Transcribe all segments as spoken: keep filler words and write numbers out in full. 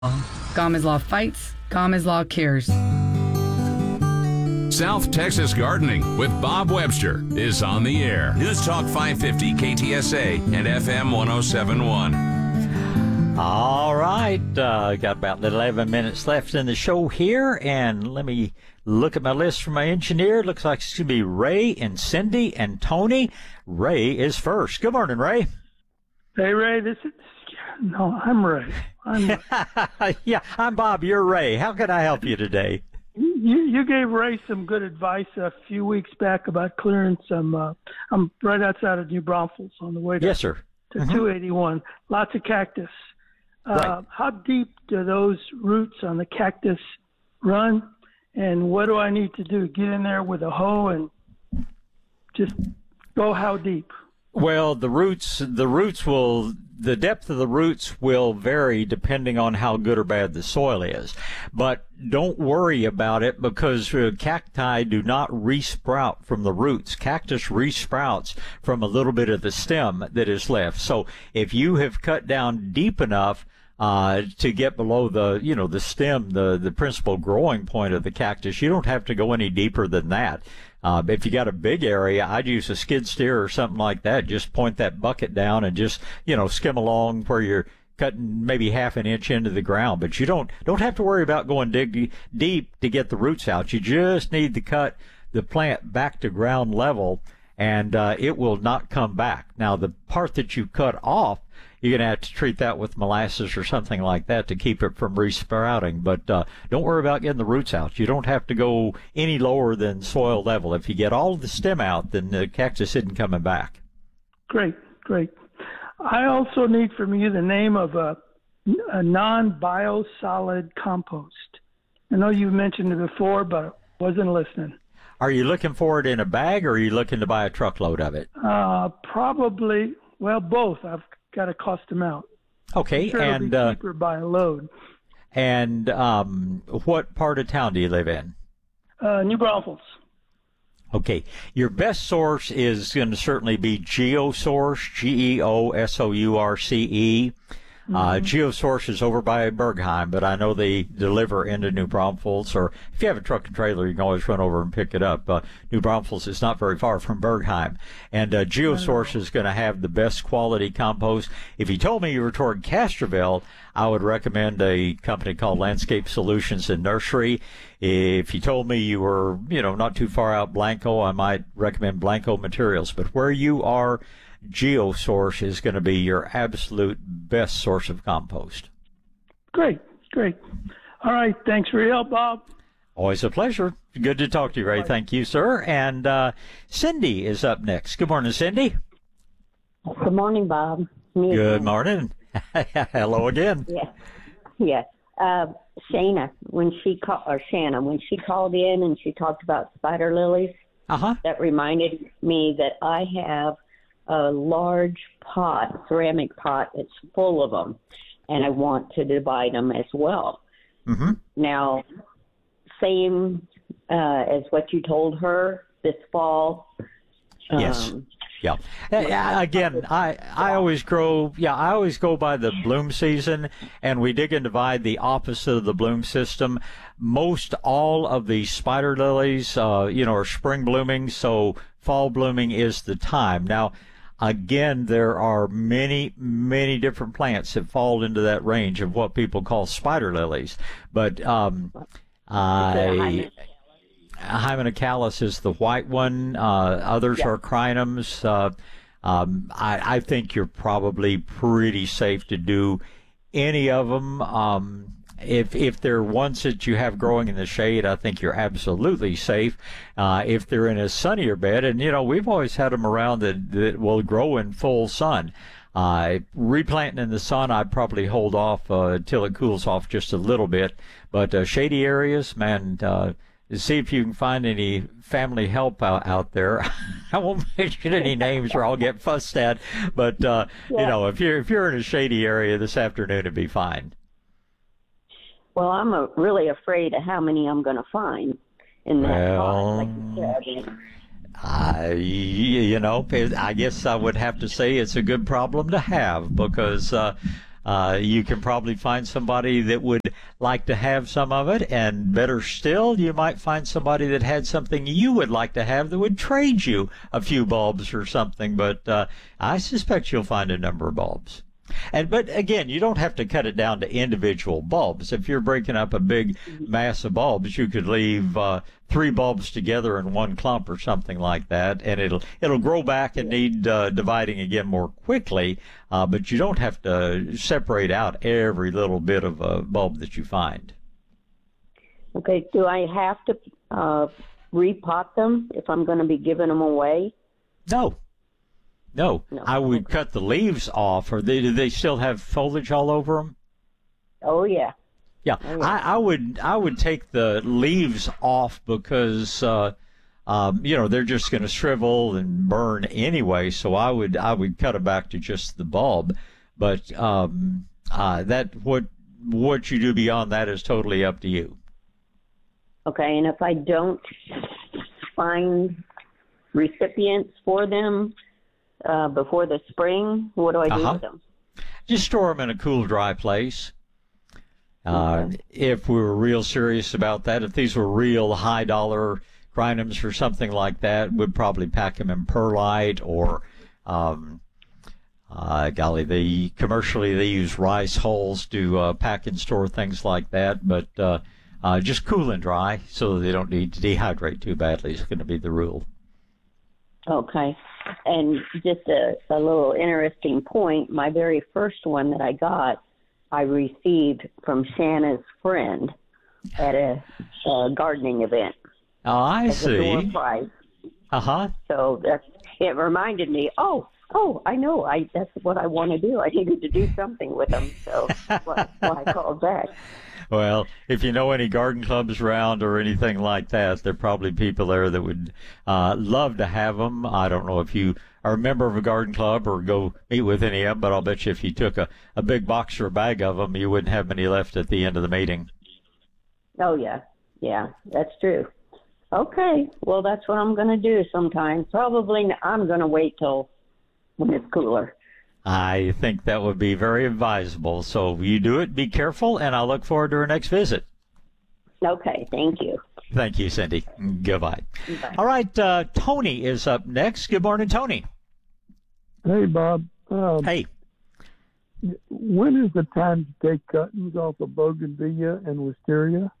Gama's Law fights, Gama's Law cares. South Texas Gardening with Bob Webster is on the air. News Talk five fifty K T S A and F M one oh seven point one. All right, uh, got about eleven minutes left in the show here, and let me look at my list from my engineer. It looks like it's going to be Ray and Cindy and Tony. Ray is first. Good morning, Ray. Hey, Ray, this is... No, I'm Ray. I'm Ray. Yeah, I'm Bob. You're Ray. How can I help you today? You, you gave Ray some good advice a few weeks back about clearing some. Uh, I'm right outside of New Braunfels on the way to, yes, sir. to mm-hmm. two eighty-one. Lots of cactus. Uh, right. How deep do those roots on the cactus run? And what do I need to do? Get in there with a hoe and just go how deep? Well, the roots, the roots will, the depth of the roots will vary depending on how good or bad the soil is. But don't worry about it because uh, cacti do not resprout from the roots. Cactus resprouts from a little bit of the stem that is left. So if you have cut down deep enough Uh, to get below the, you know, the stem, the, the principal growing point of the cactus, you don't have to go any deeper than that. Uh, if you got a big area, I'd use a skid steer or something like that. Just point that bucket down and just, you know, skim along where you're cutting maybe half an inch into the ground. But you don't, don't have to worry about going dig deep to get the roots out. You just need to cut the plant back to ground level and, uh, it will not come back. Now, the part that you cut off, you're going to have to treat that with molasses or something like that to keep it from resprouting. But uh, don't worry about getting the roots out. You don't have to go any lower than soil level. If you get all of the stem out, then the cactus isn't coming back. Great, great. I also need from you the name of a, a non-biosolid compost. I know you mentioned it before, but I wasn't listening. Are you looking for it in a bag, or are you looking to buy a truckload of it? Uh, probably, well, both. I've got to cost them out. Okay, sure and it'll be cheaper uh, by a load. And um, what part of town do you live in? Uh, New Braunfels. Okay, your best source is going to certainly be GeoSource, G E O S O U R C E. Mm-hmm. Uh, GeoSource is over by Bergheim, but I know they deliver into New Braunfels, or if you have a truck and trailer, you can always run over and pick it up. Uh, New Braunfels is not very far from Bergheim, and uh, GeoSource is going to have the best quality compost. If you told me you were toward Castroville, I would recommend a company called Landscape Solutions and Nursery. If you told me you were, you know, not too far out Blanco, I might recommend Blanco Materials. But where you are, GeoSource is going to be your absolute best source of compost. Great, great. All right, thanks for your help, Bob. Always a pleasure. Good to talk to you, Ray. Bye. Thank you, sir. And uh, Cindy is up next. Good morning, Cindy. Good morning, Bob. Me Good again. morning. Hello again. Yeah, yeah. Uh, Shana, when she called, or Shanna, when she called in and she talked about spider lilies, uh-huh. that reminded me that I have a large pot, ceramic pot, that's full of them, and I want to divide them as well. Mm-hmm. Now, same uh, as what you told her this fall. Yes. Um, Yeah. Uh, again, I, I always grow, yeah, I always go by the bloom season, and we dig and divide the opposite of the bloom system. Most all of the spider lilies, uh, you know, are spring blooming, so fall blooming is the time. Now, again, there are many, many different plants that fall into that range of what people call spider lilies. But, um, I... Hymenacalis is the white one. Uh, others yeah. are crinums. Uh, um, I, I think you're probably pretty safe to do any of them. Um, if if they're ones that you have growing in the shade, I think you're absolutely safe. Uh, if they're in a sunnier bed, and you know we've always had them around that, that will grow in full sun. Uh, replanting in the sun, I'd probably hold off uh, until it cools off just a little bit. But uh, shady areas, man. Uh, See if you can find any family help out, out there. I won't mention any names or I'll get fussed at. But uh, yeah. you know, if you're if you're in a shady area this afternoon, it'd be fine. Well, I'm a, really afraid of how many I'm going to find in that well, pot, like you said. I, you know, I guess I would have to say it's a good problem to have because uh, uh, you can probably find somebody that would like to have some of it, and better still, you might find somebody that had something you would like to have that would trade you a few bulbs or something. But uh, I suspect you'll find a number of bulbs. And but again, you don't have to cut it down to individual bulbs. If you're breaking up a big mass of bulbs, you could leave uh, three bulbs together in one clump or something like that, and it'll it'll grow back and need uh, dividing again more quickly. Uh, but you don't have to separate out every little bit of a bulb that you find. Okay. Do I have to uh, repot them if I'm going to be giving them away? No. No, No. I would cut the leaves off. Or they, do they still have foliage all over them? Oh, yeah. Yeah, Oh, yeah. I, I would I would take the leaves off because uh, um, you know they're just going to shrivel and burn anyway. So I would I would cut it back to just the bulb. But um, uh, that what what you do beyond that is totally up to you. Okay. And if I don't find recipients for them uh, before the spring, what do I do Uh-huh. with them? Just store them in a cool, dry place. Uh, Okay. If we were real serious about that, if these were real high-dollar crinums or something like that, we'd probably pack them in perlite or, um, uh, golly, they commercially they use rice hulls to uh, pack and store things like that. But uh, uh, just cool and dry so they don't need to dehydrate too badly is going to be the rule. Okay. And just a, a little interesting point, my very first one that I got, I received from Shanna's friend at a, a gardening event. Oh, I As a door see. prize. Uh-huh. So that's, it reminded me, oh, oh, I know, I that's what I want to do. I needed to do something with them. So that's why why I called back. Well, if you know any garden clubs around or anything like that, there are probably people there that would uh, love to have them. I don't know if you are a member of a garden club or go meet with any of them, but I'll bet you if you took a, a big box or a bag of them, you wouldn't have many left at the end of the meeting. Oh, yeah. Yeah, that's true. Okay. Well, that's what I'm going to do sometime. Probably n- I'm going to wait till when it's cooler. I think that would be very advisable. So you do it, be careful, and I'll look forward to our next visit. Okay. Thank you. Thank you, Cindy. Goodbye. Bye. All right, uh, Tony is up next. Good morning, Tony. Hey, Bob. Um, Hey. When is the time to take cuttings off of bougainvillea and wisteria?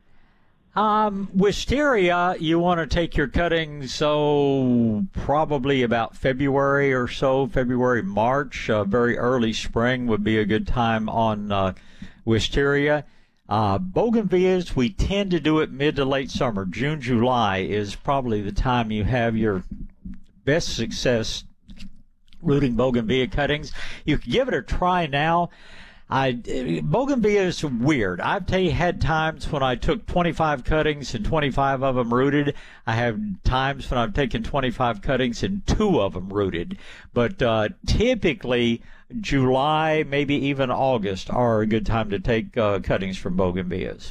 Um, wisteria, you want to take your cuttings, so probably about February or so, February, March, uh, very early spring would be a good time on uh, wisteria. Uh, bougainvilleas, we tend to do it mid to late summer. June, July is probably the time you have your best success rooting bougainvillea cuttings. You can give it a try now. I, bougainvillea is weird. I've tell you, had times when I took twenty-five cuttings and twenty-five of them rooted. I have times when I've taken twenty-five cuttings and two of them rooted. But uh, typically, July, maybe even August, are a good time to take uh, cuttings from bougainvilleas.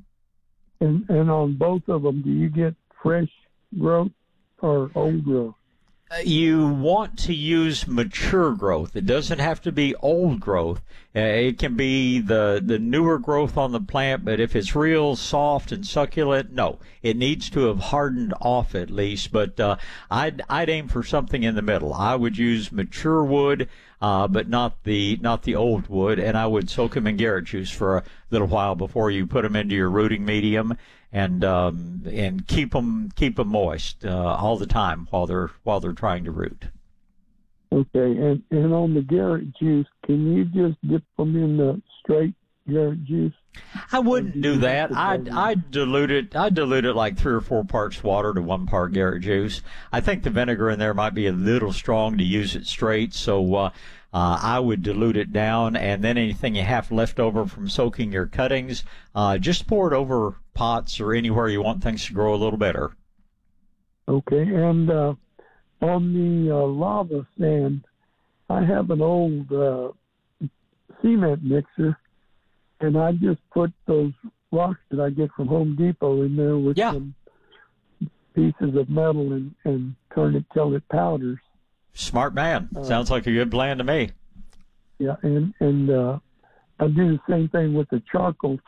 And and on both of them, do you get fresh growth or old growth? You want to use mature growth. It doesn't have to be old growth. Uh, it can be the, the newer growth on the plant, but if it's real soft and succulent, no. It needs to have hardened off at least, but uh, I'd, I'd aim for something in the middle. I would use mature wood, uh, but not the not the old wood, and I would soak them in Garrett juice for a little while before you put them into your rooting medium. And um, and keep them keep them moist uh, all the time while they're while they're trying to root. Okay, and and on the Garrett juice, can you just dip them in the straight Garrett juice? I wouldn't do that. to I'd dilute? I'd dilute it. I'd dilute it like three or four parts water to one part Garrett juice. I think the vinegar in there might be a little strong to use it straight, so uh, uh, I would dilute it down, and then anything you have left over from soaking your cuttings, uh, just pour it over pots or anywhere you want things to grow a little better. Okay, and uh, on the uh, lava sand, I have an old uh, cement mixer, and I just put those rocks that I get from Home Depot in there with Yeah. some pieces of metal and, and turn it till it powders. Smart man. Sounds like a good plan to me. Yeah, and and uh, I do the same thing with the charcoal